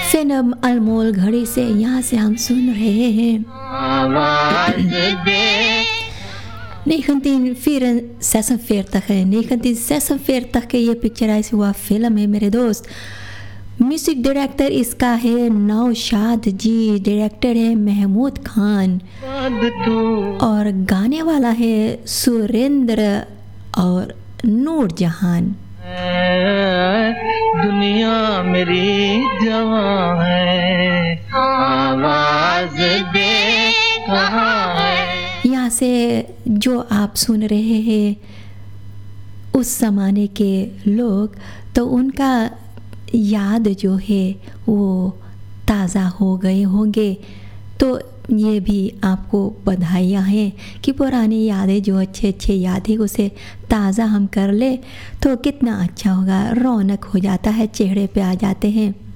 Film अनमोल घड़ी से यहाँ से हम सुन रहे हैं 1946 है, 1946 के ये पिक्चराइज हुआ फिल्म है मेरे दोस्त। म्यूजिक डायरेक्टर इसका है नौशाद जी, डायरेक्टर है महमूद खान और गाने वाला है सुरेंद्र और नूरजहान। दुनिया मेरी जवां है, आवाज दे कहाँ है। यहाँ से जो आप सुन रहे हैं उस ज़माने के लोग, तो उनका याद जो है वो ताज़ा हो गए होंगे। तो ये भी आपको बधाइयाँ हैं कि पुरानी यादें जो अच्छे यादें उसे ताज़ा हम कर ले तो कितना अच्छा होगा, रौनक हो जाता है, चेहरे पे आ जाते हैं।